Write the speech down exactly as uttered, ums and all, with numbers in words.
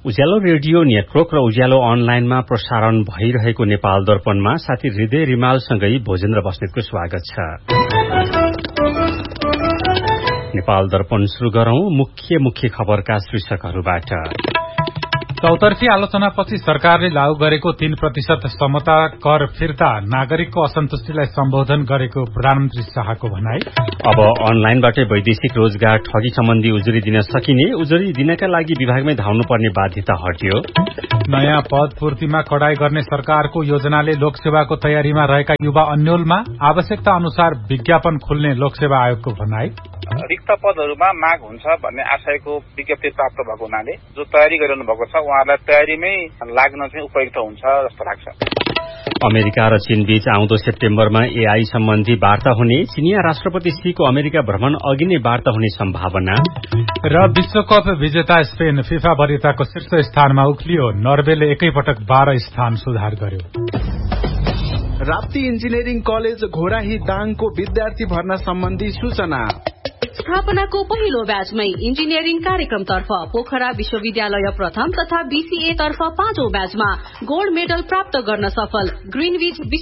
उज्यालो radio network र उज्यालो अनलाइनमा प्रसारण भइरहेको नेपाल दर्पणमा साथी हृदय रिमालसँगै भोजेन्द्र बस्नेतको स्वागत छ। नेपाल दर्पण शुरू गरौं मुख्य मुख्य खबरका शीर्षकहरूबाट। चौतर्फी आलोचनापछि सरकारले लागू गरेको तीन प्रतिशत समता कर फिर्ता नागरिकको असन्तुष्टिलाई सम्बोधन गरेको प्रधानमन्त्री शाहको भनाई। अब अनलाइनबाटै वैदेशिक रोजगार ठगी सम्बन्धी उजुरी दिन सकिने, उजुरी दिनका लागि विभागमै धाउनुपर्ने बाध्यता हट्यो। नयाँ पद पूर्तिमा कडाई गर्ने सरकारको योजनाले लोकसेवाको तयारीमा रहेका युवा अन्योलमा आवश्यकता अनुसार विज्ञापन खुल्ने लोकसेवा आयोगको भनाई। रिक्त पदहरूमा माग हुन्छ भन्ने आशयको विज्ञप्ति प्राप्त भएको हुनाले जो तयारी गरिरहनु भएको छ उहाँलाई तयारीमै लाग्न चाहिँ उपयुक्त हुन्छ जस्तो लाग्छ। अमेरिका र चीन बीच आउँदो सेप्टेम्बरमा एआई सम्बन्धी वार्ता हुने, चिनिया राष्ट्रपति सीको अमेरिका भ्रमण अघि नै वार्ता हुने सम्भावना। र विश्वकप विजेता स्पेन फिफा वरियताको शीर्ष स्थानमा उक्लियो, नर्वेले एकैपटक बाह्र स्थान सुधार गर्यो। राप्ती इन्जिनियरिङ कलेज घोराही दाङको विद्यार्थी भर्ना सम्बन्धी सूचना। स्थापनाको पहिलो ब्याचमै इन्जिनियरिङ कार्यक्रमतर्फ पोखरा विश्वविद्यालय प्रथम तथा बीसीए तर्फ पाँचौं ब्याचमा गोल्ड मेडल प्राप्त गर्न सफल ग्रीनविच